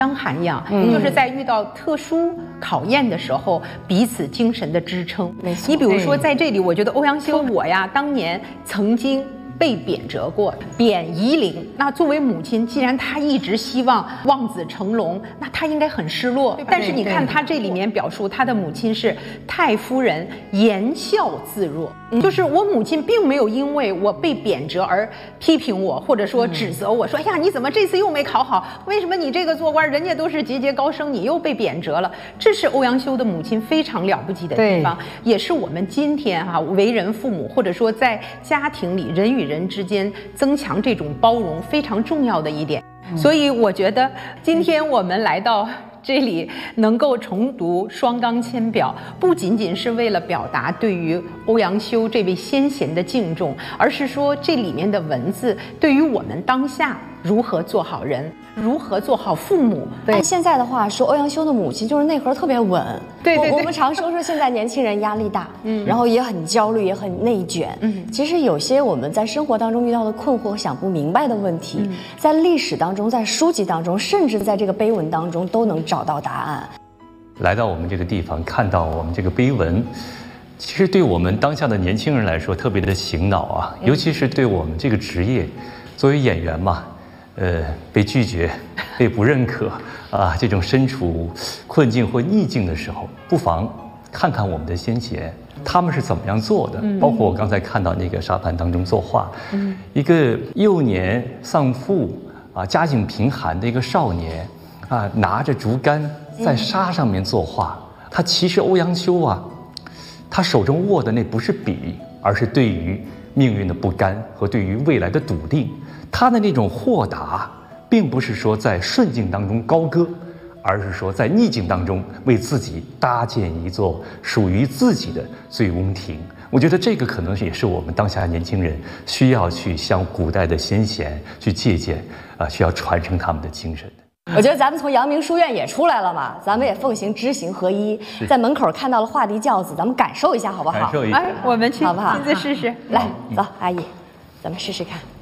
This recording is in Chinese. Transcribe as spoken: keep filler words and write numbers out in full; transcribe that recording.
相涵养，嗯、就是在遇到特殊考验的时候，彼此精神的支撑。 没错。 你比如说，在这里，我觉得欧阳修我呀，当年曾经被贬谪过，贬夷陵。那作为母亲，既然她一直希望望子成龙，那她应该很失落。但是你看她这里面表述，她的母亲是太夫人言笑自若。就是我母亲并没有因为我被贬谪而批评我，或者说指责我说，哎呀，你怎么这次又没考好？为什么你这个做官，人家都是节节高升，你又被贬谪了？这是欧阳修的母亲非常了不起的地方，也是我们今天哈、啊、为人父母，或者说在家庭里人与人之间增强这种包容非常重要的一点。所以我觉得今天我们来到这里能够重读双纲千表，不仅仅是为了表达对于欧阳修这位先贤的敬重，而是说这里面的文字对于我们当下如何做好人，如何做好父母。 按现在的话说，欧阳修的母亲就是内核特别稳。 对对对， 我, 我们常说说现在年轻人压力大，嗯，然后也很焦虑，也很内卷。嗯，其实有些我们在生活当中遇到的困惑、想不明白的问题，嗯、在历史当中、在书籍当中，甚至在这个碑文当中都能找到答案。 来到我们这个地方，看到我们这个碑文，其实对我们当下的年轻人来说特别的醒脑啊，尤其是对我们这个职业，作为演员嘛。呃，被拒绝，被不认可啊，这种身处困境或逆境的时候，不妨看看我们的先贤，他们是怎么样做的。嗯、包括我刚才看到那个沙盘当中作画，嗯、一个幼年丧父啊，家境贫寒的一个少年啊，拿着竹竿在沙上面作画。嗯、他其实欧阳修啊，他手中握的那不是笔，而是对于命运的不甘和对于未来的笃定。他的那种豁达，并不是说在顺境当中高歌，而是说在逆境当中为自己搭建一座属于自己的醉翁亭。我觉得这个可能也是我们当下年轻人需要去向古代的先贤去借鉴啊，需要传承他们的精神的。 我觉得咱们从阳明书院也出来了嘛，咱们也奉行知行合一，在门口看到了画地轿子，咱们感受一下好不好？ 感受一下， 哎，我们去好不好？ 亲自试试。 来，走，阿姨，咱们试试看。